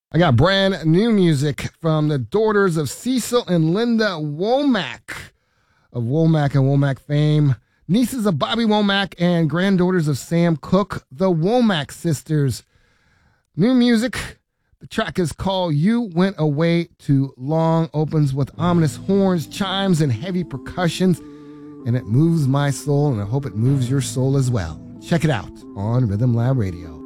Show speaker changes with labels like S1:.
S1: I got brand new music from the daughters of Cecil and Linda Womack of Womack and Womack fame, nieces of Bobby Womack and granddaughters of Sam Cooke, the Womack sisters. New music. The track is called You Went Away Too Long, opens with ominous horns, chimes, and heavy percussions, and it moves my soul, and I hope it moves your soul as well. Check it out on Rhythm Lab Radio.